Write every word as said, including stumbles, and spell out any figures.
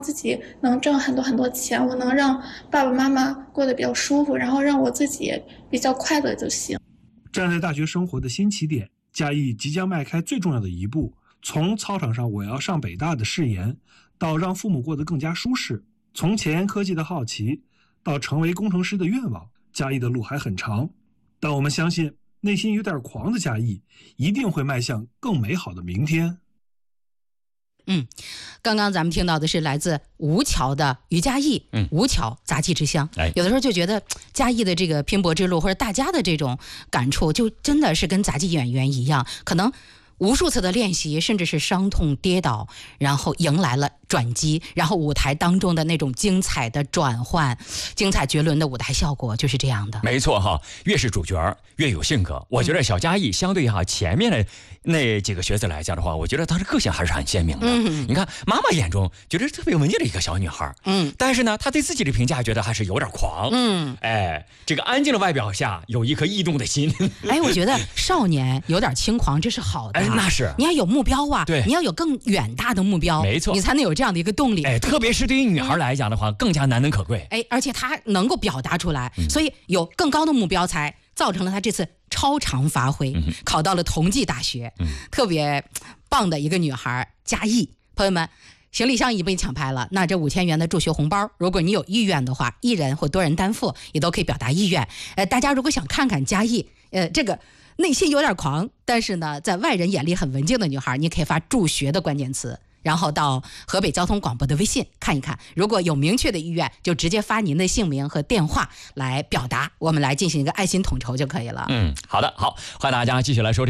自己能挣很多很多钱，我能让爸爸妈妈过得比较舒服，然后让我自己比较快乐就行。 站在大学生活的新起点，嘉义即将迈开最重要的一步，从操场上我要上北大的誓言，到让父母过得更加舒适，从前沿科技的好奇，到成为工程师的愿望，嘉义的路还很长，但我们相信内心有点狂的嘉义一定会迈向更美好的明天。 嗯，刚刚咱们听到的是来自吴桥的于嘉义，嗯，吴桥杂技之乡。哎，有的时候就觉得嘉义的这个拼搏之路，或者大家的这种感触，就真的是跟杂技演员一样，可能无数次的练习，甚至是伤痛跌倒，然后迎来了转机，然后舞台当中的那种精彩的转换，精彩绝伦的舞台效果就是这样的。 没错哈，越是主角越有性格。我觉得小嘉义相对哈前面的那几个角色来讲的话，我觉得她的个性还是很鲜明的。嗯，你看妈妈眼中觉得特别文静的一个小女孩，嗯，但是呢，她对自己的评价觉得还是有点狂。嗯，哎，这个安静的外表下有一颗异动的心。 哎，我觉得少年有点轻狂，这是好的。 哎，那是你要有目标啊， 对， 你要有更远大的目标， 没错， 你才能有这样的一个动力。 哎，特别是对于女孩来讲的话，嗯、更加难能可贵。 哎，而且她能够表达出来，嗯、所以有更高的目标，才造成了她这次超常发挥，嗯、考到了同济大学，嗯、特别棒的一个女孩嘉义。朋友们，行李箱已经被抢拍了，那这五千元的助学红包，如果你有意愿的话，一人或多人担负也都可以表达意愿。呃，大家如果想看看嘉义，呃，这个。内心有点狂，但是呢，在外人眼里很文静的女孩，你可以发助学的关键词，然后到河北交通广播的微信看一看，如果有明确的意愿，就直接发您的姓名和电话来表达，我们来进行一个爱心统筹就可以了。 嗯，好的，好，欢迎大家继续来收听。